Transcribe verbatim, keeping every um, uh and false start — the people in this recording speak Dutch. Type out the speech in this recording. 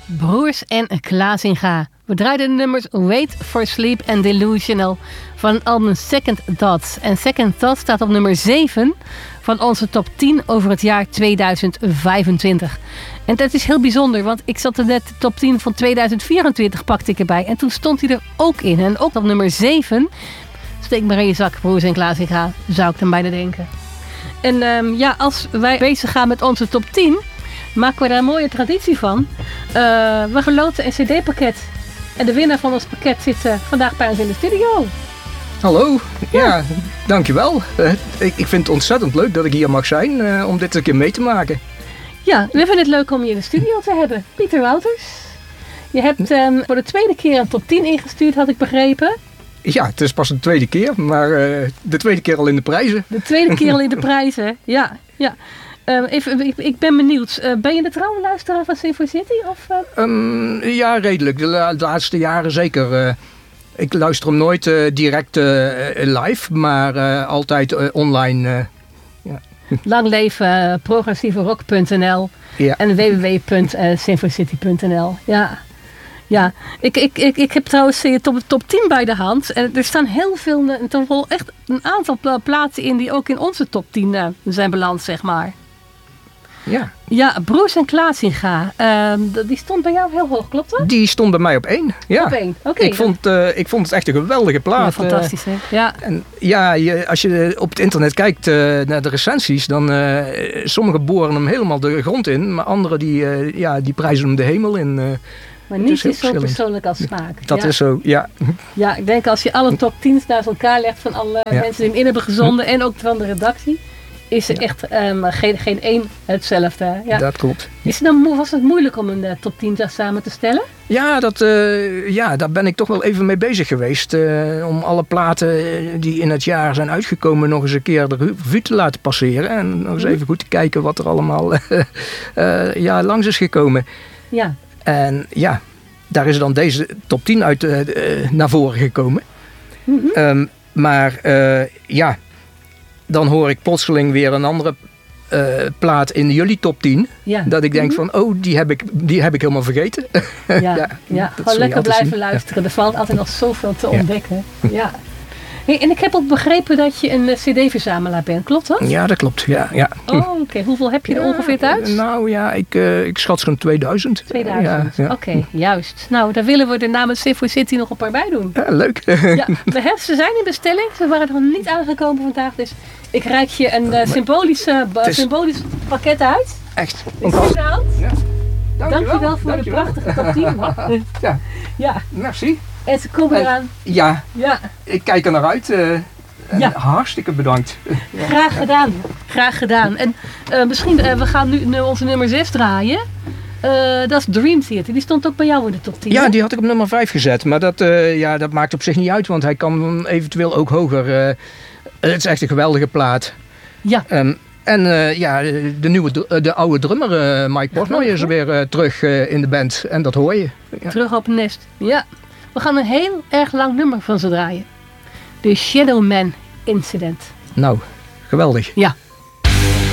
Broers en Klaasinga. We draaiden de nummers Wait for Sleep en Delusional van het album Second Thoughts. En Second Thoughts staat op nummer zeven van onze top tien over het jaar tweeduizend vijfentwintig. En dat is heel bijzonder, want ik zat er net de top tien van tweeduizend vierentwintig pakte ik erbij. En toen stond hij er ook in. En ook op nummer zeven, steek maar in je zak, Broers en Klaasinga, zou ik dan bijna denken. En um, ja, als wij bezig gaan met onze top tien, maken we daar een mooie traditie van. Uh, we geloten een cd-pakket. En de winnaar van ons pakket zit uh, vandaag bij ons in de studio. Hallo, ja, ja dankjewel. Uh, ik, ik vind het ontzettend leuk dat ik hier mag zijn uh, om dit een keer mee te maken. Ja, we vinden het leuk om je in de studio te hebben. Pieter Wouters, je hebt um, voor de tweede keer een top tien ingestuurd, had ik begrepen. Ja, het is pas de tweede keer, maar uh, de tweede keer al in de prijzen. De tweede keer al in de prijzen, ja. ja. Uh, even, ik, ik ben benieuwd. Uh, ben je de trouwe luisteraar van Sinfo City? Of, uh? um, ja, redelijk. De, la- de laatste jaren zeker. Uh, ik luister hem nooit uh, direct uh, live, maar uh, altijd uh, online. Uh, ja. Lang leven uh, progressieverock punt n l ja. En w w w punt sinfocity punt n l. Ja. Ja, ik, ik, ik, ik heb trouwens je top, top tien bij de hand. En er staan heel veel, toch wel echt een aantal plaatsen in die ook in onze top tien uh, zijn beland, zeg maar. Ja. Ja, Broers en Klaasinga. Uh, die stond bij jou heel hoog, klopt dat? Die stond bij mij op één. Ja. Op één, oké. Okay. Ik, vond, uh, ik vond het echt een geweldige plaat. Ja, fantastisch, hè? Ja. En ja, je, als je op het internet kijkt uh, naar de recensies, dan uh, sommigen boren hem helemaal de grond in, maar anderen die, uh, ja, die prijzen hem de hemel in. Uh, maar niets is, is zo persoonlijk als smaak. Dat ja. is zo, ja. Ja, ik denk als je alle top tien's naast elkaar legt van alle ja. mensen die hem in hebben gezonden en ook van de redactie, is er ja. echt um, geen, geen één hetzelfde. Ja. Dat klopt. Is het dan, was het moeilijk om een uh, top tien samen te stellen? Ja, dat, uh, ja, daar ben ik toch wel even mee bezig geweest. Uh, om alle platen die in het jaar zijn uitgekomen nog eens een keer de revue te laten passeren. En nog eens even goed te kijken wat er allemaal uh, uh, ja, langs is gekomen. Ja. En ja, daar is dan deze top tien uit uh, uh, naar voren gekomen. Mm-hmm. Um, maar uh, ja, dan hoor ik plotseling weer een andere uh, plaat in jullie top tien. Ja. Dat ik denk mm-hmm. van, oh, die heb ik, die heb ik helemaal vergeten. Ja, ja, ja. Gewoon lekker blijven zien. Luisteren. Ja. Er valt altijd nog zoveel te ja. ontdekken. Ja. Hey, en ik heb ook begrepen dat je een cd-verzamelaar bent, klopt dat? Ja, dat klopt. Ja, ja. Oh, oké. Okay. Hoeveel heb je er ja, ongeveer thuis? Nou ja, ik, uh, ik schat zo'n tweeduizend. tweeduizend, ja, ja. Oké, okay, juist. Nou, daar willen we er namens Sinfo City nog een paar bij doen. Ja, leuk. Ja, de her- ze zijn in bestelling. Ze waren nog niet aangekomen vandaag. Dus ik reik je een uh, symbolische, uh, is... symbolisch pakket uit. Echt? Ik zie je hand. Ja. Dank je wel voor Dankjewel. de prachtige top tien. Ja. Ja. Merci. En ze komen eraan. Ja, ja, ik kijk er naar uit. Uh, ja. Hartstikke bedankt. Graag gedaan. Graag gedaan. En uh, misschien, uh, we gaan nu, nu onze nummer zes draaien. Uh, dat is Dream Theater. Die stond ook bij jou in de top tien. Ja, hè? die had ik op nummer vijf gezet. Maar dat, uh, ja, dat maakt op zich niet uit, want hij kan eventueel ook hoger. Uh, het is echt een geweldige plaat. Ja. Um, En uh, ja, de, nieuwe, de oude drummer uh, Mike Portnoy is weer uh, terug uh, in de band. En dat hoor je. Ja. Terug op het nest. Ja. We gaan een heel erg lang nummer van ze draaien. De Shadowman Incident. Nou, geweldig. Ja.